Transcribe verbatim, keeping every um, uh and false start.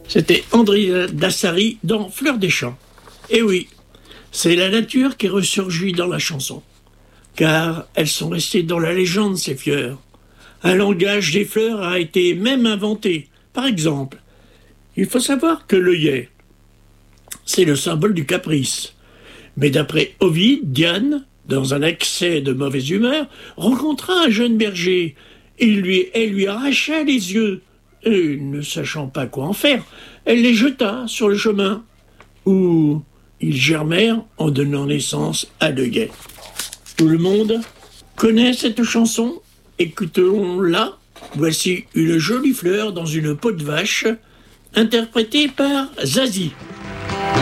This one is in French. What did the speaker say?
C'était André Dassary dans Fleurs des Champs. Et oui, c'est la nature qui ressurgit dans la chanson. Car elles sont restées dans la légende, ces fleurs. Un langage des fleurs a été même inventé. Par exemple, il faut savoir que l'œillet, c'est le symbole du caprice. Mais d'après Ovide, Diane, dans un excès de mauvaise humeur, rencontra un jeune berger. Il lui, elle lui arracha les yeux. Et, ne sachant pas quoi en faire, elle les jeta sur le chemin, où ils germèrent en donnant naissance à l'œillet. Tout le monde connaît cette chanson. Écoutons-la. Voici une jolie fleur dans une peau de vache, interprétée par Zazie.